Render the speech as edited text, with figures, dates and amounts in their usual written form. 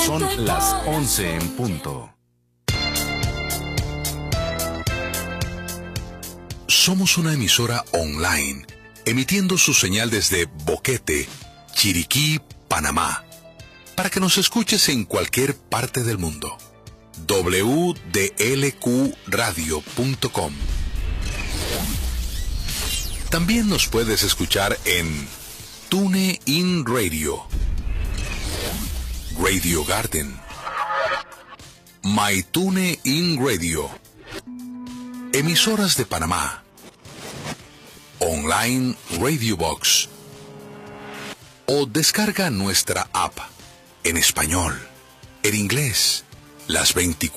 Son las 11 en punto. Somos una emisora online, emitiendo su señal desde Boquete, Chiriquí, Panamá, para que nos escuches en cualquier parte del mundo. wdlqradio.com. También nos puedes escuchar en TuneIn Radio, Radio Garden, MyTuneIn Radio, Emisoras de Panamá, Online Radio Box, o descarga nuestra app en español, en inglés, las 24